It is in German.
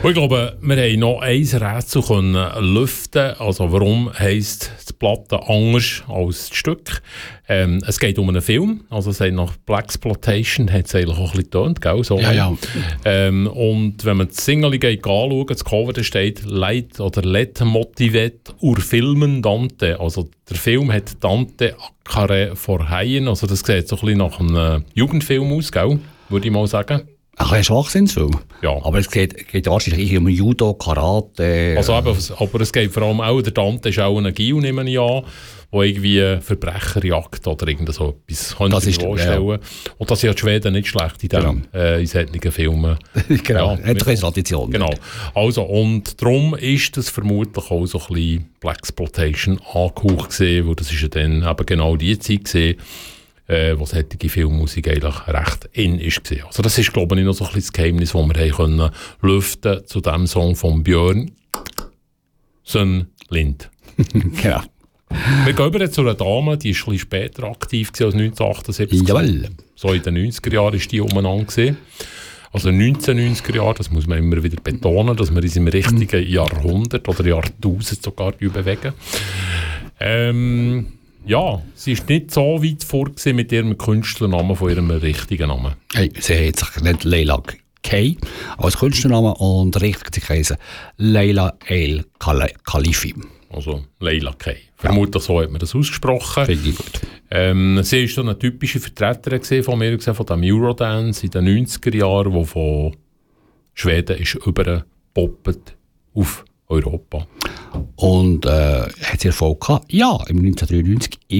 Und ich glaube, wir haben noch ein Rätsel können lüften. Also warum heisst die Platte anders als das Stück? Es geht um einen Film. Also es hat nach Blaxploitation hat es eigentlich auch ein bisschen getönt, gell? So. Ja. Und wenn man das Single geht anschaut, das Cover, da steht «Leit» oder «Let motivet ur Filmen Dante». Also der Film hat Dante Accare vor Haien. Also das sieht so ein bisschen nach einem Jugendfilm aus, gell? Würde ich mal sagen. Ein Schwachsinnsfilm. Ja. Aber es geht wahrscheinlich um Judo, Karate. Also aber es geht vor allem auch, der Dante ist auch ein Gil, nehme ich an, der irgendwie Verbrecher jagt oder irgend so etwas. Kann ich mir vorstellen. Ja. Und das ist ja die Schweden nicht schlecht in solchen Filmen. Genau, hat doch eine Tradition. Genau. Also, und darum ist das vermutlich auch so ein bisschen Blaxploitation angehaucht gewesen, weil das ist ja dann eben genau die Zeit gewesen, wo solche Filmmusik eigentlich recht in war. Also das ist, glaube ich, noch so ein bisschen das Geheimnis, das wir haben können lüften zu diesem Song von Björn Lind. Genau. Wir gehen über zu einer Dame, die ist ein bisschen später aktiv als 1978. Jawohl. So in den 90er Jahren war die umeinander gewesen. Also 1990er Jahre, das muss man immer wieder betonen, dass wir uns im richtigen Jahrhundert oder Jahrtausend sogar bewegen. Ja, sie ist nicht so weit vor mit ihrem Künstlernamen von ihrem richtigen Namen. Hey, sie hat sich genannt Leila Kay als Künstlernamen und richtig heisst Leila El Khalifi. Also Leila Kay. Vermutlich so hat man das ausgesprochen. Finde ich gut. Sie war so eine typische Vertreterin von mir, von dem Eurodance in den 90er Jahren, der von Schweden ist übergepoppt auf Europa. Und hat sie Erfolg gehabt? Ja, im 1993